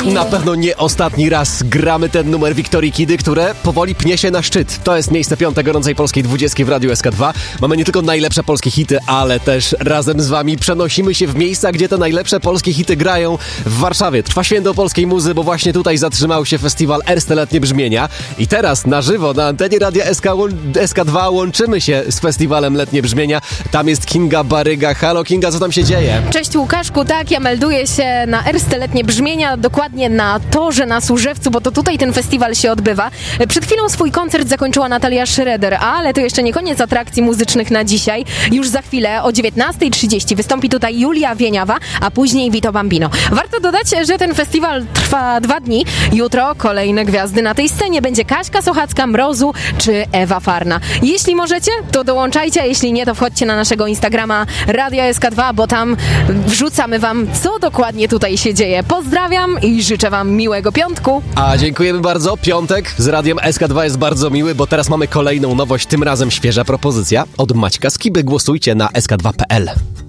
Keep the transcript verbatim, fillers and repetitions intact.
Na pewno nie ostatni raz gramy ten numer Wiktorii Kidy, które powoli pnie się na szczyt. To jest miejsce piąte gorącej polskiej dwudziestki w Radiu S K dwa. Mamy nie tylko najlepsze polskie hity, ale też razem z wami przenosimy się w miejsca, gdzie te najlepsze polskie hity grają. W Warszawie trwa święto polskiej muzy, bo właśnie tutaj zatrzymał się festiwal Erste Letnie Brzmienia. I teraz na żywo na antenie Radia S K, S K dwa łączymy się z festiwalem Letnie Brzmienia. Tam jest Kinga Baryga. Halo Kinga, co tam się dzieje? Cześć Łukaszku, tak, ja melduję się na Erste Letnie Brzmienia, dokładnie na torze na Służewcu, bo to tutaj ten festiwal się odbywa. Przed chwilą swój koncert zakończyła Natalia Schroeder, ale to jeszcze nie koniec atrakcji muzycznych na dzisiaj. Już za chwilę o dziewiętnasta trzydzieści wystąpi tutaj Julia Wieniawa, a później Vito Bambino. Warto dodać, że ten festiwal trwa dwa dni. Jutro kolejne gwiazdy na tej scenie. Będzie Kaśka Sochacka, Mrozu czy Ewa Farna. Jeśli możecie, to dołączajcie, a jeśli nie, to wchodźcie na naszego Instagrama Radia S K dwa, bo tam wrzucamy wam, co dokładnie tutaj się dzieje. Pozdrawiam i życzę wam miłego piątku. A dziękujemy bardzo. Piątek z Radiem S K dwa jest bardzo miły, bo teraz mamy kolejną nowość, tym razem świeża propozycja od Maćka Skiby. Głosujcie na S K dwa kropka P L.